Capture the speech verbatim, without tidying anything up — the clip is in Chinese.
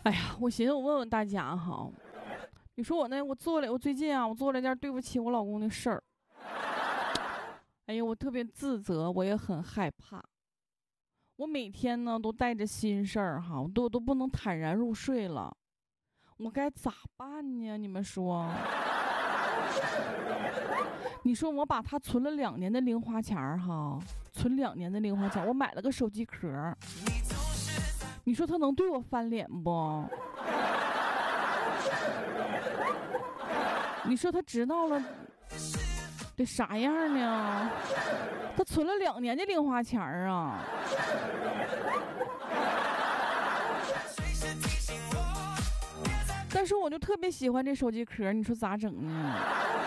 哎呀，我寻思我问问大家哈，你说我那我做了，我最近啊，我做了一件对不起我老公的事儿。哎呀，我特别自责，我也很害怕。我每天呢都带着心事儿哈，我都都不能坦然入睡了。我该咋办呢？你们说？你说我把他存了两年的零花钱儿哈，存两年的零花钱，我买了个手机壳。你说他能对我翻脸不？你说他知道了得啥样呢？他存了两年的零花钱儿啊！但是我就特别喜欢这手机壳，你说咋整呢？